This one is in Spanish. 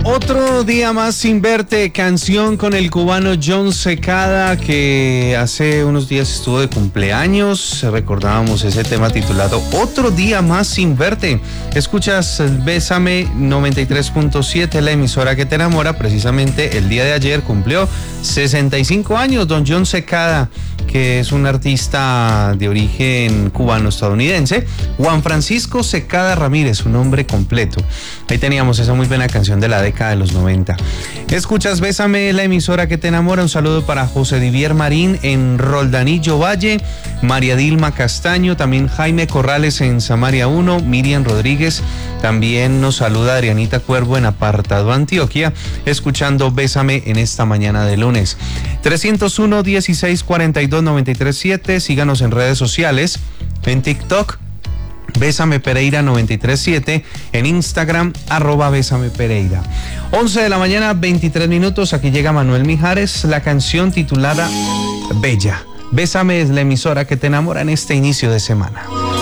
Otro día más sin verte, canción con el cubano Jon Secada, que hace unos días estuvo de cumpleaños. Recordábamos ese tema titulado Otro día más sin verte. Escuchas Bésame 93.7, la emisora que te enamora. Precisamente el día de ayer cumplió 65 años don Jon Secada, que es un artista de origen cubano-estadounidense. Juan Francisco Secada Ramírez, su nombre completo. Ahí teníamos esa muy buena canción de la década de los 90. Escuchas Bésame, la emisora que te enamora. Un saludo para José Divier Marín en Roldanillo Valle, María Dilma Castaño, también Jaime Corrales en Samaria 1, Miriam Rodríguez. También nos saluda Adrianita Cuervo en Apartado Antioquia, escuchando Bésame en esta mañana de lunes. 301-1642-937. Síganos en redes sociales, en TikTok, Bésame Pereira 937, en Instagram, @Bésame Pereira. 11 de la mañana, 23 minutos. Aquí llega Manuel Mijares, la canción titulada Bella. Bésame es la emisora que te enamora en este inicio de semana.